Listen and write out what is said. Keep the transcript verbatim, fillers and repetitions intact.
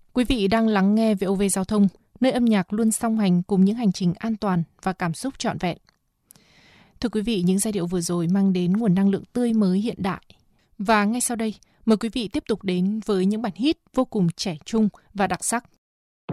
Quý vị đang lắng nghe vê o vê Giao thông, nơi âm nhạc luôn song hành cùng những hành trình an toàn và cảm xúc trọn vẹn. Thưa quý vị, những giai điệu vừa rồi mang đến nguồn năng lượng tươi mới hiện đại. Và ngay sau đây, mời quý vị tiếp tục đến với những bản hit vô cùng trẻ trung và đặc sắc.